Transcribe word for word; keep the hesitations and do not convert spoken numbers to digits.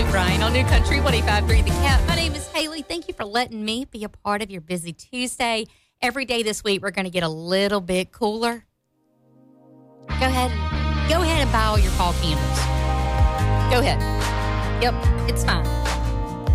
Luke Bryan on New Country one oh five point three The Cat. My name is Haley. Thank you for letting me be a part of your busy Tuesday. Every day this week, we're going to get a little bit cooler. Go ahead. Go ahead and buy all your fall candles. Go ahead. Yep, it's fine.